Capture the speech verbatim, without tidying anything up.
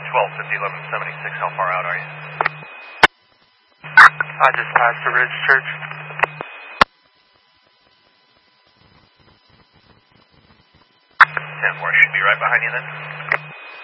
twelve fifty, eleven seventy-six, how far out are you? I just passed the Ridge Church. ten four, should be right behind you then.